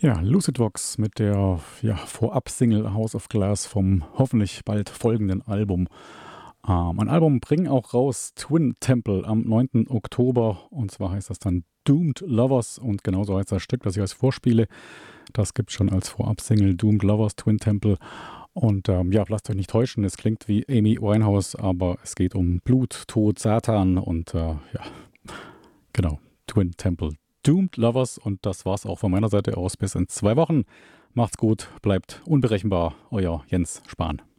Ja, Lucid Vox mit der Vorab-Single House of Glass vom hoffentlich bald folgenden Album. Ein Album bringen auch raus Twin Temple am 9. Oktober, und zwar heißt das dann Doomed Lovers, und genauso heißt das Stück, das ich als vorspiele. Das gibt es schon als Vorab-Single Doomed Lovers Twin Temple. Und lasst euch nicht täuschen, es klingt wie Amy Winehouse, aber es geht um Blut, Tod, Satan und genau, Twin Temple. Doomed Lovers, und das war's auch von meiner Seite aus. Bis in 2 Wochen. Macht's gut, bleibt unberechenbar. Euer Jens Spahn.